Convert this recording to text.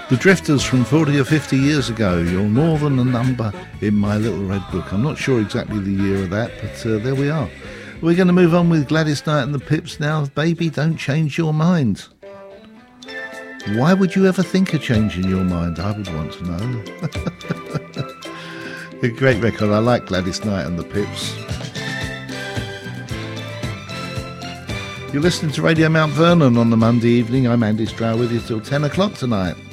The Drifters from 40 or 50 years ago. You're more than a number in my little red book. I'm not sure exactly the year of that, but there we are. We're going to move on with Gladys Knight and the Pips now. Baby, don't change your mind. Why would you ever think of changing your mind? I would want to know. A great record. I like Gladys Knight and the Pips. You're listening to Radio Mount Vernon on the Monday evening. I'm Andy Stroud with you till 10 o'clock tonight.